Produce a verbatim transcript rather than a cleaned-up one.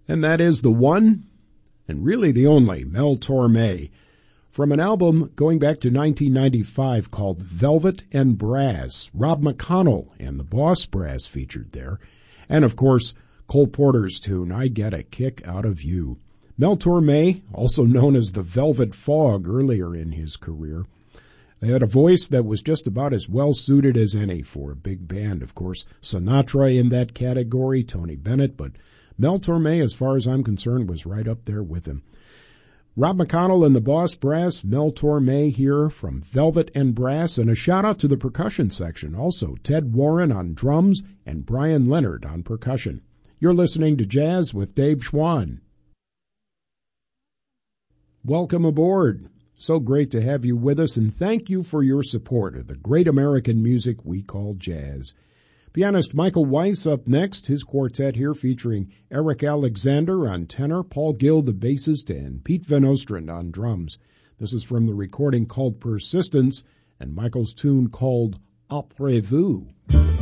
And that is the one, and really the only, Mel Torme, from an album going back to nineteen ninety-five called Velvet and Brass. Rob McConnell and the Boss Brass featured there. And, of course, Cole Porter's tune, I Get a Kick Out of You. Mel Torme, also known as the Velvet Fog earlier in his career, had a voice that was just about as well-suited as any for a big band. Of course, Sinatra in that category, Tony Bennett, but Mel Torme, as far as I'm concerned, was right up there with him. Rob McConnell and the Boss Brass, Mel Torme here from Velvet and Brass, and a shout-out to the percussion section. Also, Ted Warren on drums and Brian Leonard on percussion. You're listening to Jazz with Dave Schwann. Welcome aboard. So great to have you with us, and thank you for your support of the great American music we call jazz. Pianist Michael Weiss up next, his quartet here featuring Eric Alexander on tenor, Paul Gill the bassist, and Pete Van Ostrand on drums. This is from the recording called Persistence, and Michael's tune called Après Vous.